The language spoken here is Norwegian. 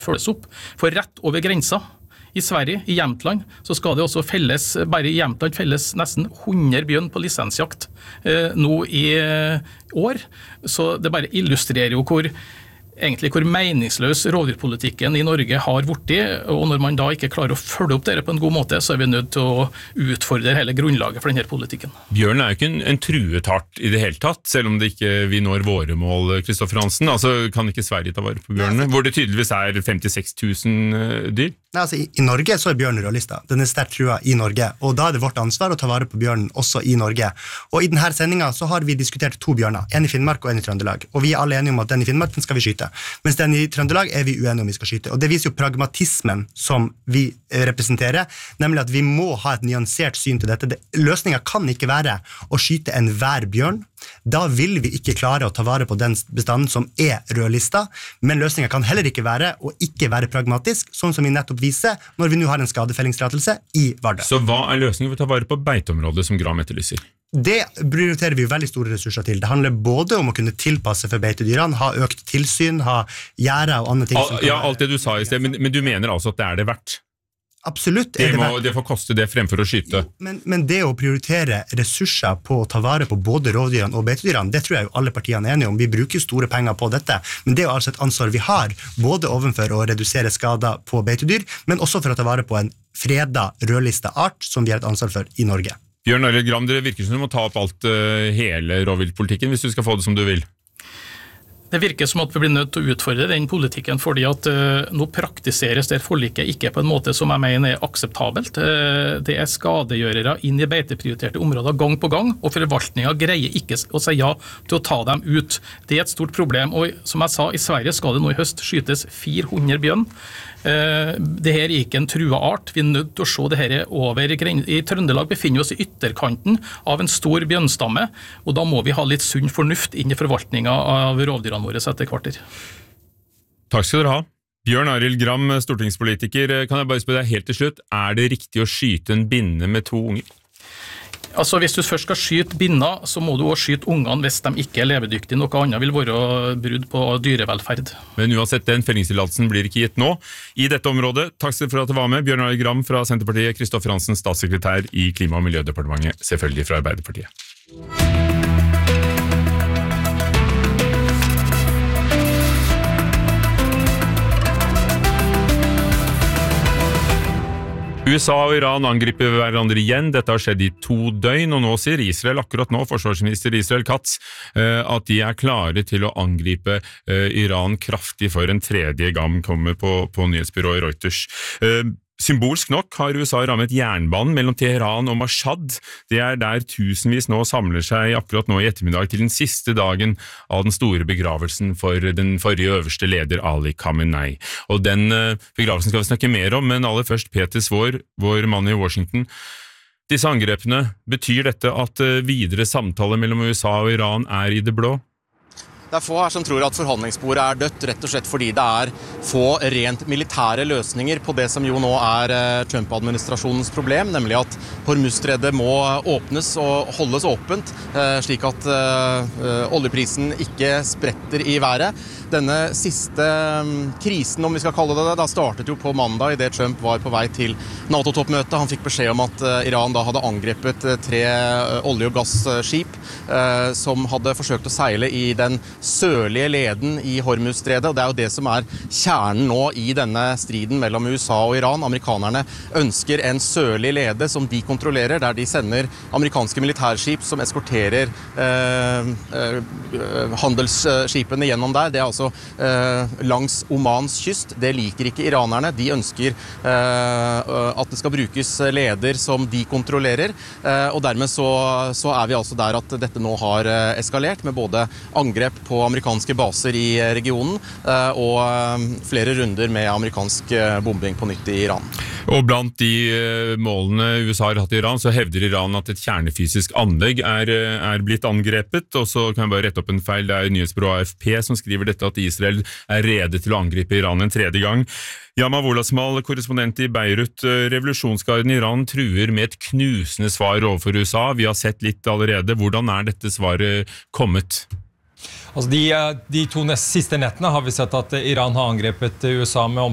følges opp, for rett over grensa i Sverige, i Jämtland, så skal det også felles, bare i Jämtland felles nesten 100 bjørn på lisensjakt nå i år, så det bare illustrerer jo hvor meningsløs rovdyrpolitikken i Norge har vært, og når man da ikke klarer å følge opp dere på en god måte, så vi nødt til å utfordre hele grunnlaget for denne politikken. Bjørn jo ikke en truet art i det hele tatt, selv om det ikke vi når våre mål, Kristoffer Hansen. Altså, kan ikke Sverige ta vare på bjørnene, hvor det tydeligvis 56 000 dyr? Nei, altså, I Norge så bjørnen rødlista. Den sterkt trua i Norge, og da det vårt ansvar å ta vare på bjørnen også i Norge. Og i denne sendingen så har vi diskutert 2 bjørner, en i Finnmark og en i Trøndelag. Og vi alle enige om at den i Finnmark den skal vi skyte. Mens den i Trøndelag vi uenige om vi skal skyte. Og det viser jo pragmatismen som vi representerer, nemlig at vi må ha et nyansert syn til dette. Løsningen kan ikke være å skyte enhver bjørn. Da vil vi ikke klare å ta vare på den bestanden som rødlista, men løsningen kan heller ikke være å ikke være pragmatisk, sånn som vi nettopp viser når vi nå har en skadefellingstillatelse i Vardø. Så hva løsningen for å ta vare på beiteområdet som Gram etterlyser? Det prioriterer vi jo veldig store ressurser til. Det handler både om å kunne tilpasse for beitedyrene, ha økt tilsyn, ha gjerder og andre ting. Ja, alt det du sa i sted, men du mener altså at det det verdt? Absolutt. Det får koste det fremfor å skyte. Men det å prioritere ressurser på å ta vare på både rovdyrene og beitedyrene, det tror jeg jo alle partiene enige om. Vi bruker store penger på dette, men det altså et ansvar vi har, både overfor å redusere skader på beitedyr, men også for å ta vare på en freda rødlista art som vi har et ansvar for i Norge. Bjørn Arild Gram, det virker som du må ta opp hele rovviltpolitikken hvis du skal få det som du vil. Det virker som at vi blir nødt til å utfordre den politikken, fordi at nå praktiseres det forliket ikke på en måte som jeg mener akseptabelt. Det skadegjørere inn i beiteprioriterte områder gang på gang, og forvaltningen greier ikke å si ja til å ta dem ut. Det et stort problem, og som jeg sa, i Sverige skal det nå i høst skytes 400 bjørn. Det her ikke en trua art. Vi nødt til å se det her over grensen. I Trøndelag befinner vi oss i ytterkanten av en stor bjørnstamme, og da må vi ha litt sunn fornuft inn i forvaltningen av rovdyrene våre etter kvarter. Takk skal dere ha. Bjørn Arild Gram, stortingspolitiker, kan jeg bare spørre deg helt til slutt, det riktig å skyte en binne med 2 unger? Altså, hvis du først skal skyte binna, så må du også skyte ungene hvis de ikke levedyktige. Noe annet vil være brudd på dyrevelferd. Men uansett, den fellingstillatelsen blir ikke gitt nå i dette området. Takk for at du var med, Bjørn Arild Gram fra Senterpartiet, Kristoffer Hansen, statssekretær i Klima- og miljødepartementet, selvfølgelig fra Arbeiderpartiet. USA og Iran angriper hverandre igjen. Dette har skjedd i 2 døgn, og nå sier Israel, akkurat nå, forsvarsminister Israel Katz, at de klare til å angripe Iran kraftig for en 3. gang, kommer på nyhetsbyrået Reuters. Symbolsk nok har USA rammet jernbanen mellom Teheran og Mashhad. Det der tusenvis nå samler seg akkurat nå i ettermiddag til den siste dagen av den store begravelsen for den forrige øverste leder Ali Khamenei. Og den begravelsen skal vi snakke mer om, men aller først Peter Svår, vår mann i Washington. Disse angrepene, betyr dette at videre samtaler mellom USA og Iran i det blå? Det få her som tror at forhandlingsbordet dødt, rett og slett fordi det få rent militære løsninger på det som jo nå Trump-administrasjonens problem, nemlig at Hormuzstredet må åpnes og holdes åpent, slik at oljeprisen ikke spretter i været. Denne siste krisen, om vi skal kalle det, da startet jo på mandag i det Trump var på vei til NATO-toppmøtet. Han fikk beskjed om at Iran da hadde angrepet 3 olje- og gasskip som hadde forsøkt å seile i den sørlige leden i Hormuzstredet, og det jo det som kjernen nå i denne striden mellom USA og Iran. Amerikanerne ønsker en sørlig lede som de kontrollerer, der de sender amerikanske militærskip som eskorterer handelsskipene gjennom der. Det altså langs Omans kyst. Det liker ikke iranerne. De ønsker at det skal brukes leder som de kontrollerer, og dermed så vi altså der at dette nå har eskalert med både angrep på amerikanske baser i regionen og flere runder med amerikansk bombing på nytt i Iran. Og blant de målene USA har hatt i Iran, så hevder Iran at et kjernefysisk anlegg blitt angrepet, og så kan jeg bare rette opp en feil. Det nyhetsbyrået AFP som skriver dette, at Israel rede til å angripe Iran en 3. gang. Yama Wolasmal, korrespondent i Beirut. Revolusjonsgarden i Iran truer med et knusende svar overfor USA. Vi har sett litt allerede. Hvordan dette svaret kommet? Altså de 2 siste nettene har vi sett at Iran har angrepet USA med